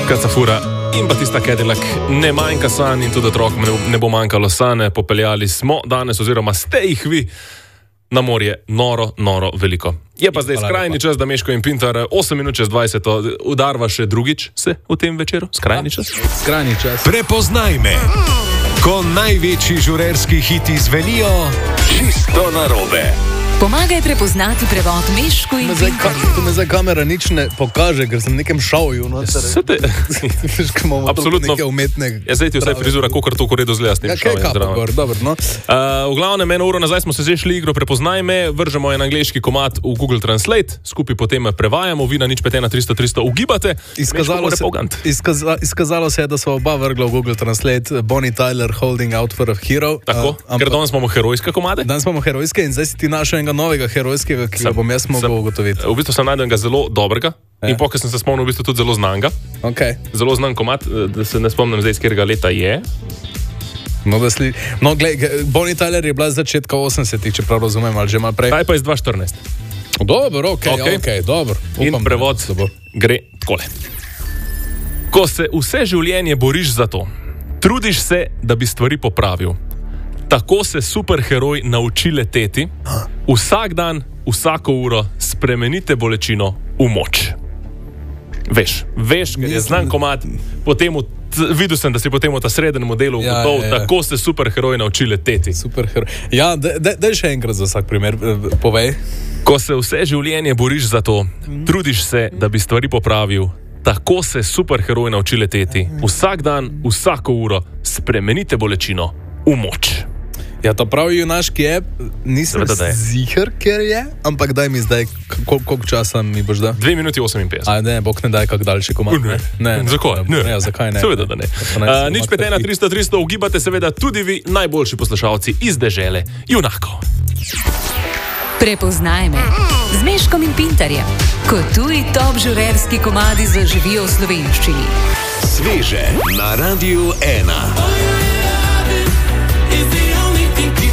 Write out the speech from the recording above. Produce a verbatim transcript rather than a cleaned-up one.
Kacafura in pa tista Cadillac, ne manjka san in tudi otrokom ne bo manjkalo sane. Popeljali smo danes, oziroma ste jih vi, na morje noro, noro veliko. Je pa zdaj skrajni čas, da Meško in Pintar osem minut čez dvajset udarva še drugič se v tem večeru. Skrajni čas. Skrajni čas. Prepoznaj me, ko največji žurerski hiti zvenijo čisto narobe. Pomagaj prepoznati prevod Mešku in Pintarju. Tu me zdaj kamera nič ne pokaže, ker sem v nekem šovju. No, Sete, absolutno. Neke umetne... Ja, zdaj ti vsaj frizura, kakor to v redu zgleda s tem ja, šovjem. Ja, kaj kapa gor, dobro, no. Uh, v glavnem, eno uro nazaj smo se že šli igro Prepoznaj me, vržemo en angleški komad v Google Translate, skupaj potem prevajamo, vi na nič pet ena tristo tristo ugibate. Izkazalo se, izkaza, izkazalo se je, da smo oba vrgla v Google Translate Bonnie Tyler Holding Out for a Hero. Tako, uh, ker danes imamo herojske komade. Danes imamo herojske in zdaj si ti našel novega herojskega, ki ga bom jaz mogel ugotoviti. V bistvu sem najdel ga zelo dobrega ja. In pokaj sem se spomnil v bistvu tudi zelo znanga. Okay. Zelo znan komad, da se ne spomnim zdaj, iz katerega leta je. No, da sli... No, glej, Bonnie Tyler je bila z začetka osemdesetih, če prav razumem, ali že malo prej. Taj pa iz dva tisoč štirinajst. Dobro, okej, okay, okej, okay, dobro. In prevod gre takole. Ko se vse življenje boriš za to, trudiš se, da bi stvari popravil. Tako se superheroj nauči leteti, vsak dan, vsako uro spremenite bolečino v moč. Veš, veš, ker je znan komad, potem videl sem, da si potem v ta srednjem modelu ja, gotov, ja, ja. Tako se superheroj nauči leteti. Superheroj. Ja, daj še enkrat za vsak primer, povej. Ko se vse življenje boriš za to, trudiš se, da bi stvari popravil, tako se superheroj nauči leteti, vsak dan, vsako uro spremenite bolečino v moč. Ja, to pravi junaški je, nisem ziher, ker je, ampak daj mi zdaj, kol, koliko časa mi boš da? dve minuti oseminpetdeset. A ne, bog ne daj kak daljši komad. Ne, ne. ne. Zakaj? Ne. Ne, ja, zakaj ne? Seveda, da ne. Uh, nič pet ena tristo tristo ugibate seveda tudi vi, najboljši poslušalci iz dežele junakov. Prepoznaj me z Meškom in Pintarjem, ko tuji top žurerski komadi zaživijo v slovenščini. Sveže na Radiu ena. Is the only thing